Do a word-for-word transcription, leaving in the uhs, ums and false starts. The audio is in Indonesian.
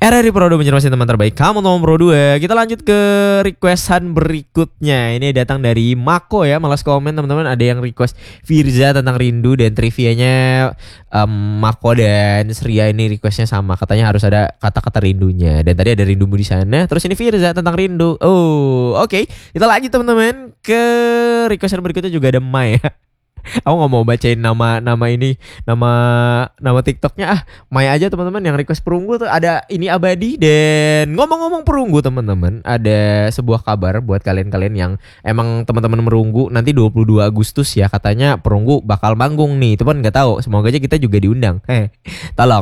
R R I Pro dua mencermati teman terbaik kamu nomor Pro dua. Kita lanjut ke requestan berikutnya. Ini datang dari Mako ya. Malas komen teman-teman. Ada yang request Firza tentang rindu. Dan trivianya um, Mako dan Sria ini requestnya sama. Katanya harus ada kata-kata rindunya. Dan tadi ada rindumu di sana. Terus ini Firza tentang rindu. Oh oke okay. Kita lanjut teman-teman. Ke requestan berikutnya juga ada Mai ya. Aku nggak mau bacain nama nama ini nama nama TikToknya ah Maya aja teman-teman. Yang request perunggu tuh ada ini abadi. Dan ngomong-ngomong perunggu teman-teman, ada sebuah kabar buat kalian-kalian yang emang teman-teman merunggu. Nanti dua puluh dua Agustus ya katanya perunggu bakal manggung nih. Itu pun nggak tahu, semoga aja kita juga diundang. Eh tolong